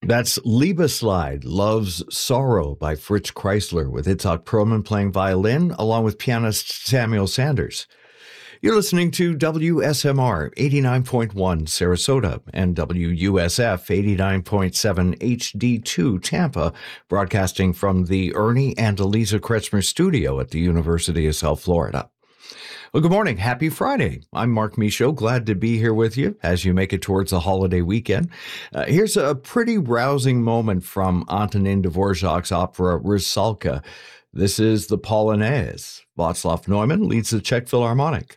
That's Liebeslide, Love's Sorrow by Fritz Kreisler, with Itzhak Perlman playing violin, along with pianist Samuel Sanders. You're listening to WSMR 89.1 Sarasota and WUSF 89.7 HD2 Tampa, broadcasting from the Ernie and Eliza Kretzmer studio at the University of South Florida. Well, good morning. Happy Friday. I'm Mark Michaud. Glad to be here with you as you make it towards the holiday weekend. Here's a pretty rousing moment from Antonin Dvorak's opera Rusalka. This is the Polonaise. Václav Neumann leads the Czech Philharmonic.